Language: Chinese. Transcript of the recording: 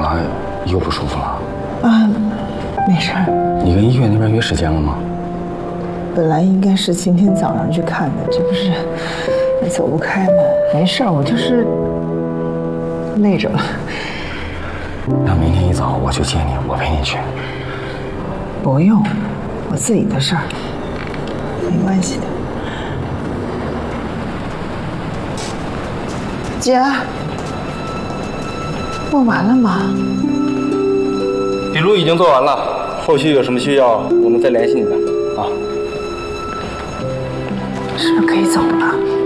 啊，又不舒服了？ 啊，没事儿。 你跟医院那边约时间了吗？ 本来应该是今天早上去看的，这不是走不开吗？没事儿，我就是累着了。 那明天一早我去接你，我陪你去。 不用，我自己的事儿，没关系的。姐，做完了吗？ 笔录已经做完了，后续有什么需要，我们再联系你们啊。 是不是可以走了？